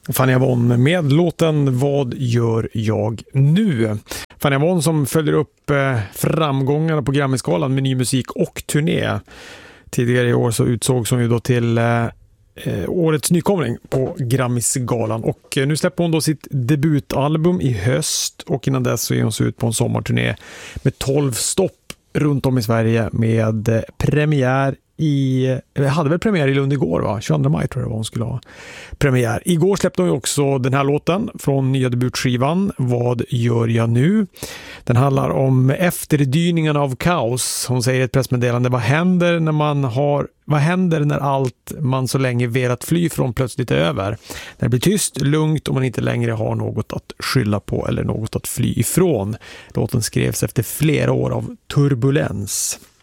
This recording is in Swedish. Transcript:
Fanny Avon med låten Vad gör jag nu? Fanny Avon som följer upp framgångarna på Grammy-skalan med ny musik och turné. Tidigare i år så utsågs hon ju då till årets nykomling på Grammy-galan, och nu släpper hon då sitt debutalbum i höst, och innan dess så är hon så ut på en sommarturné med 12 stopp runt om i Sverige med premiär hade väl premiär i Lund igår, va? 22 maj tror jag hon skulle ha premiär. Igår släppte hon ju också den här låten från nya debutskivan Vad gör jag nu? Den handlar om efterdyningarna av kaos. Hon säger i ett pressmeddelande: vad händer när allt man så länge velat fly från plötsligt är över? När det blir tyst, lugnt och man inte längre har något att skylla på eller något att fly ifrån. Låten skrevs efter flera år av turbulens.